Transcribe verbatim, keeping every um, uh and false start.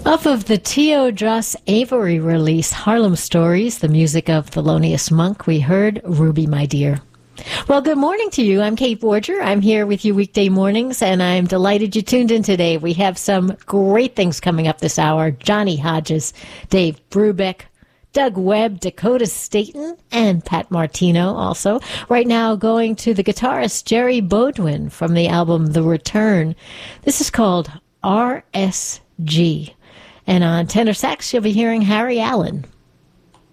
Off of the Teodros Avery release, Harlem Stories, the music of Thelonious Monk, we heard Ruby, My Dear. Well, good morning to you. I'm Kate Borger. I'm here with you weekday mornings, and I'm delighted you tuned in today. We have some great things coming up this hour. Johnny Hodges, Dave Brubeck, Doug Webb, Dakota Staten, and Pat Martino also. Right now, going to the guitarist Jerry Bodwin from the album The Return. This is called R S G. And on tenor sax, you'll be hearing Harry Allen.